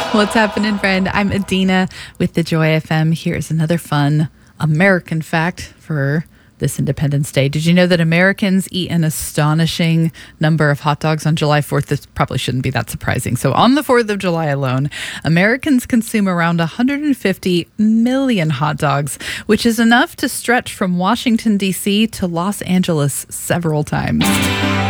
What's happening, friend? I'm Adina with the Joy FM. Here's another fun American fact for this Independence Day. Did you know that Americans eat an astonishing number of hot dogs on July 4th? This probably shouldn't be that surprising. So on the 4th of July alone, Americans consume around 150 million hot dogs, which is enough to stretch from Washington, D.C. to Los Angeles several times.